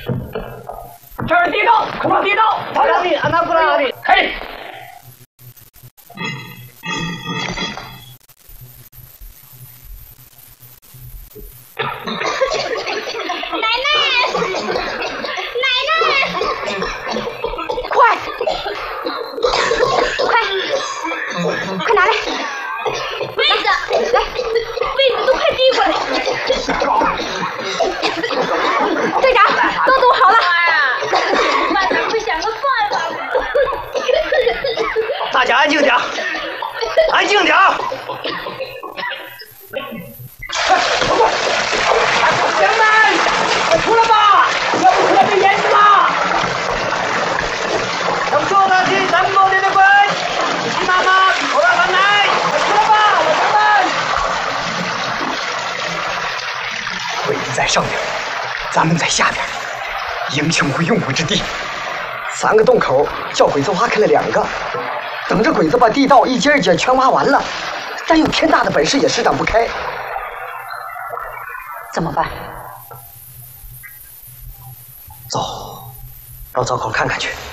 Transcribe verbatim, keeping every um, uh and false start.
这是地道，快往地道！ 他让你安娜不让你， 嘿。 奶奶，奶奶，快，快，快拿来被子，来，被子都快递过来。队长，都弄好了。妈呀，快想个办法吧。 大家安静点，安静点。 乡们，快出来吧！要不出来被淹死了！要做的是咱们某人的鬼，你妈妈口让他来，快出来吧，老乡们！鬼子在上面，咱们在下边，英雄无用武之地。三个洞口叫鬼子挖开了两个，等着鬼子把地道一节一节全挖完了，咱有天大的本事也施展不开。 怎么办？ 走，到灶口看看去。